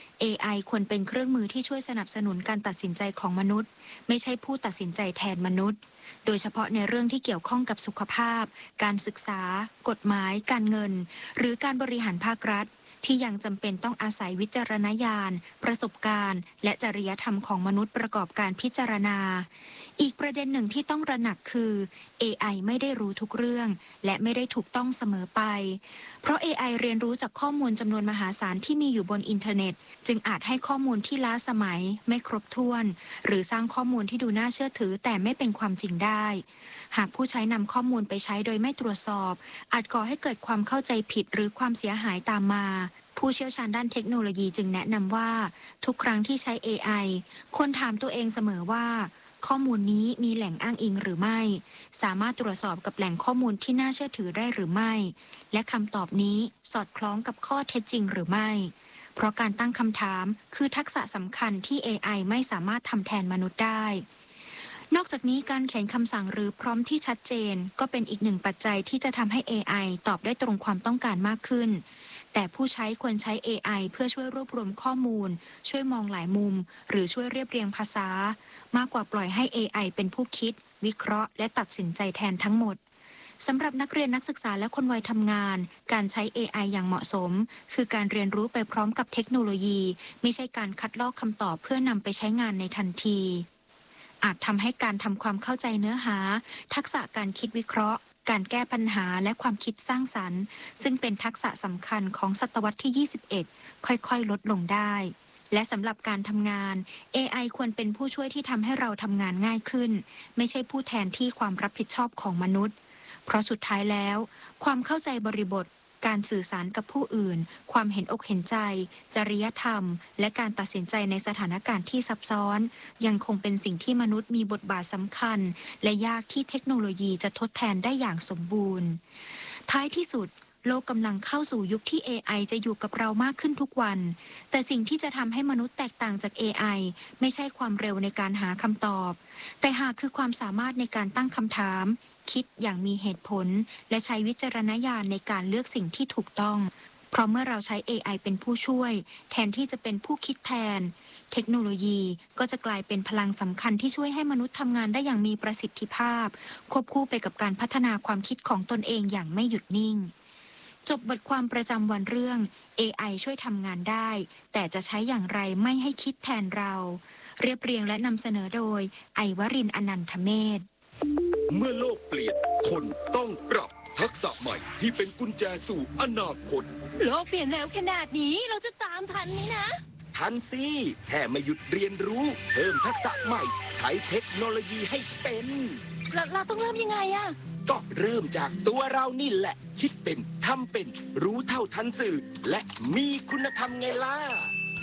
AI ควรเป็นเครื่องมือที่ช่วยสนับสนุนการตัดสินใจของมนุษย์ไม่ใช่ผู้ตัดสินใจแทนมนุษย์โดยเฉพาะในเรื่องที่เกี่ยวข้องกับสุขภาพการศึกษากฎหมายการเงินหรือการบริหารภาครัฐที่ยังจำเป็นต้องอาศัยวิจารณญาณประสบการณ์และจริยธรรมของมนุษย์ประกอบการพิจารณาอีกประเด็นหนึ่งที่ต้องระหนักคือ AI ไม่ได้รู้ทุกเรื่องและไม่ได้ถูกต้องเสมอไปเพราะ AI เรียนรู้จากข้อมูลจำนวนมหาศาลที่มีอยู่บนอินเทอร์เน็ตจึงอาจให้ข้อมูลที่ล้าสมัยไม่ครบถ้วนหรือสร้างข้อมูลที่ดูน่าเชื่อถือแต่ไม่เป็นความจริงได้หากผู้ใช้นำข้อมูลไปใช้โดยไม่ตรวจสอบอาจก่อให้เกิดความเข้าใจผิดหรือความเสียหายตามมาผู้เชี่ยวชาญด้านเทคโนโลยีจึงแนะนำว่าทุกครั้งที่ใช้ AI ควรถามตัวเองเสมอว่าข้อมูลนี้มีแหล่งอ้างอิงหรือไม่สามารถตรวจสอบกับแหล่งข้อมูลที่น่าเชื่อถือได้หรือไม่และคำตอบนี้สอดคล้องกับข้อเท็จจริงหรือไม่เพราะการตั้งคำถามคือทักษะสำคัญที่ AI ไม่สามารถทำแทนมนุษย์ได้นอกจากนี้การเขียนคำสั่งหรือพร้อมที่ชัดเจนก็เป็นอีกหนึ่งปัจจัยที่จะทำให้ AI ตอบได้ตรงความต้องการมากขึ้นแต่ผู้ใช้ควรใช้ AI เพื่อช่วยรวบรวมข้อมูลช่วยมองหลายมุมหรือช่วยเรียบเรียงภาษามากกว่าปล่อยให้ AI เป็นผู้คิดวิเคราะห์และตัดสินใจแทนทั้งหมดสำหรับนักเรียนนักศึกษาและคนวัยทำงานการใช้ AI อย่างเหมาะสมคือการเรียนรู้ไปพร้อมกับเทคโนโลยีไม่ใช่การคัดลอกคำตอบเพื่อนำไปใช้งานในทันทีอาจทำให้การทำความเข้าใจเนื้อหาทักษะการคิดวิเคราะห์การแก้ปัญหาและความคิดสร้างสรรค์ซึ่งเป็นทักษะสำคัญของศตวรรษที่ 21 ค่อยๆลดลงได้และสำหรับการทำงาน AI ควรเป็นผู้ช่วยที่ทำให้เราทำงานง่ายขึ้นไม่ใช่ผู้แทนที่ความรับผิดชอบของมนุษย์เพราะสุดท้ายแล้วความเข้าใจบริบทการสื่อสารกับผู้อื่นความเห็นอกเห็นใจจริยธรรมและการตัดสินใจในสถานการณ์ที่ซับซ้อนยังคงเป็นสิ่งที่มนุษย์มีบทบาทสำคัญและยากที่เทคโนโลยีจะทดแทนได้อย่างสมบูรณ์ท้ายที่สุดโลกกำลังเข้าสู่ยุคที่ AI จะอยู่กับเรามากขึ้นทุกวันแต่สิ่งที่จะทำให้มนุษย์แตกต่างจาก AI ไม่ใช่ความเร็วในการหาคำตอบแต่หากคือความสามารถในการตั้งคำถามคิดอย่างมีเหตุผลและใช้วิจารณญาณในการเลือกสิ่งที่ถูกต้องเพราะเมื่อเราใช้ AI เป็นผู้ช่วยแทนที่จะเป็นผู้คิดแทนเทคโนโลยีก็จะกลายเป็นพลังสำคัญที่ช่วยให้มนุษย์ทำงานได้อย่างมีประสิทธิภาพควบคู่ไปกับการพัฒนาความคิดของตนเองอย่างไม่หยุดนิ่งจบบทความประจำวันเรื่อง AI ช่วยทำงานได้แต่จะใช้อย่างไรไม่ให้คิดแทนเราเรียบเรียงและนำเสนอโดยไอวรินทร์อนันทเมธเมื่อโลกเปลี่ยนคนต้องปรับทักษะใหม่ที่เป็นกุญแจสู่อนาคตโลกเปลี่ยนเร็วขนาดนี้เราจะตามทันไหมนะทันสิแค่ไม่หยุดเรียนรู้เพิ่มทักษะใหม่ใช้เทคโนโลยีให้เป็นเราต้องเริ่มยังไงอะก็เริ่มจากตัวเรานี่แหละคิดเป็นทำเป็นรู้เท่าทันสื่อและมีคุณธรรมไงล่ะ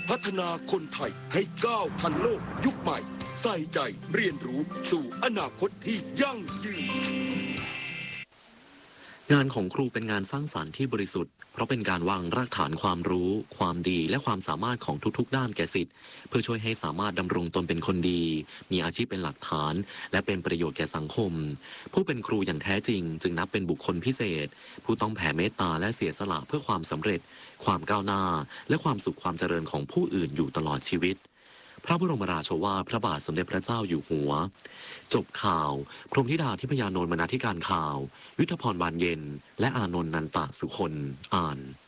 พัฒนาคนไทยให้ก้าวทันโลกยุคใหม่ใส่ใจเรียนรู้สู่อนาคตที่ยั่งยืนงานของครูเป็นงานสร้างสรรค์ที่บริสุทธิ์เพราะเป็นการวางรากฐานความรู้ความดีและความสามารถของทุกๆด้านแก่ศิษย์เพื่อช่วยให้สามารถดำรงตนเป็นคนดีมีอาชีพเป็นหลักฐานและเป็นประโยชน์แก่สังคมผู้เป็นครูอย่างแท้จริงจึงนับเป็นบุคคลพิเศษผู้ต้องแผ่เมตตาและเสียสละเพื่อความสำเร็จความก้าวหน้าและความสุขความเจริญของผู้อื่นอยู่ตลอดชีวิตพระบรมราโชวาทพระบาทสมเด็จพระเจ้าอยู่หัวจบข่าวพรหมธิดาทิพยานนท์บรรณาธิการข่าวยุทธพรบานเย็นและอานนท์นันตะสุคนอ่าน